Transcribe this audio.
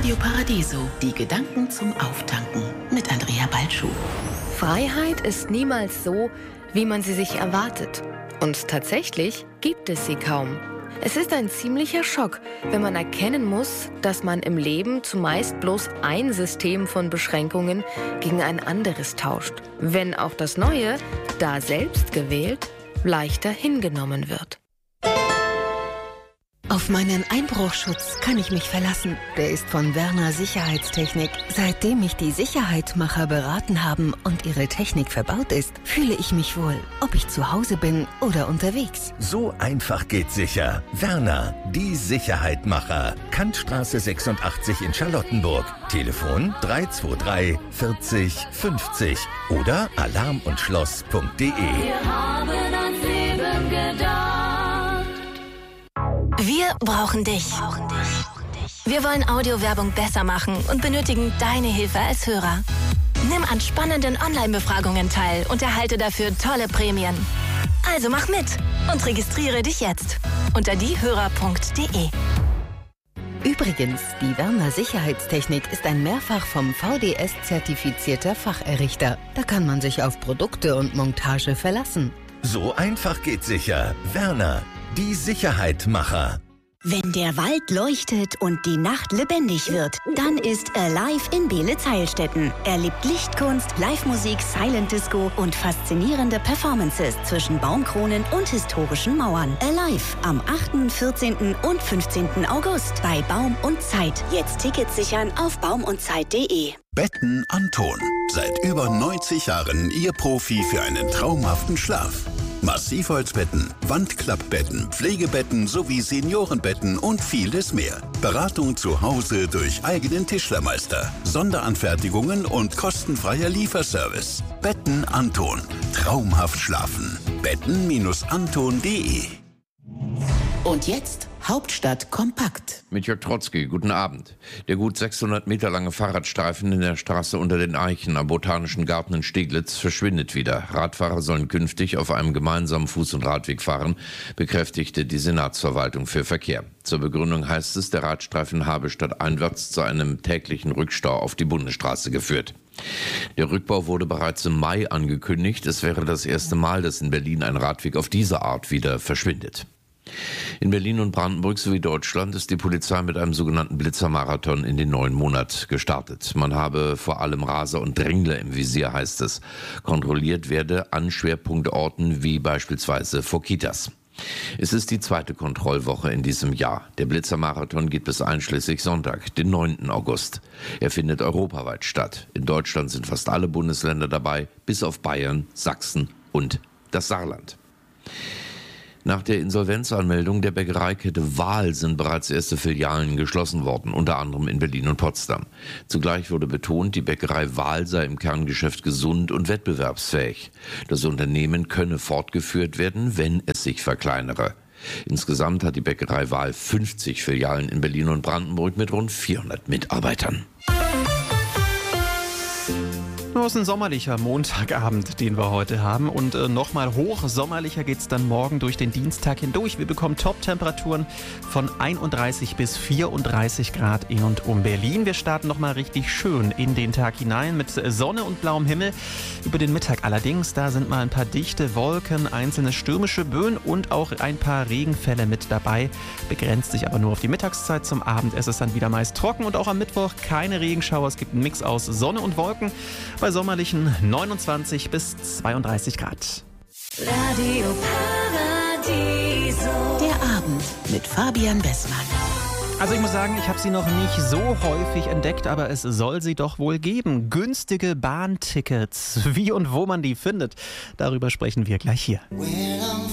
Radio Paradiso, die Gedanken zum Auftanken mit Andrea Balschuh. Freiheit ist niemals so, wie man sie sich erwartet. Und tatsächlich gibt es sie kaum. Es ist ein ziemlicher Schock, wenn man erkennen muss, dass man im Leben zumeist bloß ein System von Beschränkungen gegen ein anderes tauscht. Wenn auch das Neue, da selbst gewählt, leichter hingenommen wird. Auf meinen Einbruchschutz kann ich mich verlassen. Der ist von Werner Sicherheitstechnik. Seitdem mich die Sicherheitmacher beraten haben und ihre Technik verbaut ist, fühle ich mich wohl, ob ich zu Hause bin oder unterwegs. So einfach geht sicher. Werner, die Sicherheitmacher. Kantstraße 86 in Charlottenburg. Telefon 323 40 50 oder alarmundschloss.de. Wir haben ans Leben gedacht. Wir brauchen dich. Wir wollen Audiowerbung besser machen und benötigen deine Hilfe als Hörer. Nimm an spannenden Online-Befragungen teil und erhalte dafür tolle Prämien. Also mach mit und registriere dich jetzt unter diehörer.de. Übrigens, die Werner Sicherheitstechnik ist ein mehrfach vom VDS zertifizierter Facherrichter. Da kann man sich auf Produkte und Montage verlassen. So einfach geht sicher. Werner, die Sicherheitmacher. Wenn der Wald leuchtet und die Nacht lebendig wird, dann ist Alive in Beelitz-Heilstätten. Erlebt Lichtkunst, Live-Musik, Silent Disco und faszinierende Performances zwischen Baumkronen und historischen Mauern. Alive am 8., 14. und 15. August bei Baum und Zeit. Jetzt Tickets sichern auf baumundzeit.de. Betten Anton. Seit über 90 Jahren Ihr Profi für einen traumhaften Schlaf. Massivholzbetten, Wandklappbetten, Pflegebetten sowie Seniorenbetten und vieles mehr. Beratung zu Hause durch eigenen Tischlermeister, Sonderanfertigungen und kostenfreier Lieferservice. Betten Anton. Traumhaft schlafen. Betten-anton.de. Und jetzt Hauptstadt kompakt. Mit Jörg Trotzki, guten Abend. Der gut 600 Meter lange Fahrradstreifen in der Straße unter den Eichen am Botanischen Garten in Steglitz verschwindet wieder. Radfahrer sollen künftig auf einem gemeinsamen Fuß- und Radweg fahren, bekräftigte die Senatsverwaltung für Verkehr. Zur Begründung heißt es, der Radstreifen habe stadteinwärts zu einem täglichen Rückstau auf die Bundesstraße geführt. Der Rückbau wurde bereits im Mai angekündigt. Es wäre das erste Mal, dass in Berlin ein Radweg auf diese Art wieder verschwindet. In Berlin und Brandenburg sowie Deutschland ist die Polizei mit einem sogenannten Blitzermarathon in den neuen Monat gestartet. Man habe vor allem Raser und Drängler im Visier, heißt es. Kontrolliert werde an Schwerpunktorten wie beispielsweise vor Kitas. Es ist die zweite Kontrollwoche in diesem Jahr. Der Blitzermarathon geht bis einschließlich Sonntag, den 9. August. Er findet europaweit statt. In Deutschland sind fast alle Bundesländer dabei, bis auf Bayern, Sachsen und das Saarland. Nach der Insolvenzanmeldung der Bäckereikette Wahl sind bereits erste Filialen geschlossen worden, unter anderem in Berlin und Potsdam. Zugleich wurde betont, die Bäckerei Wahl sei im Kerngeschäft gesund und wettbewerbsfähig. Das Unternehmen könne fortgeführt werden, wenn es sich verkleinere. Insgesamt hat die Bäckerei Wahl 50 Filialen in Berlin und Brandenburg mit rund 400 Mitarbeitern. Nur ist ein sommerlicher Montagabend, den wir heute haben. Und nochmal hochsommerlicher geht es dann morgen durch den Dienstag hindurch. Wir bekommen Top-Temperaturen von 31 bis 34 Grad in und um Berlin. Wir starten nochmal richtig schön in den Tag hinein mit Sonne und blauem Himmel. Über den Mittag allerdings, da sind mal ein paar dichte Wolken, einzelne stürmische Böen und auch ein paar Regenfälle mit dabei. Begrenzt sich aber nur auf die Mittagszeit. Zum Abend ist es dann wieder meist trocken und auch am Mittwoch keine Regenschauer. Es gibt einen Mix aus Sonne und Wolken. Bei sommerlichen 29 bis 32 Grad. Radio Paradiso. Der Abend mit Fabian Bessmann. Also ich muss sagen, ich habe sie noch nicht so häufig entdeckt, aber es soll sie doch wohl geben. Günstige Bahntickets. Wie und wo man die findet, darüber sprechen wir gleich hier. When I'm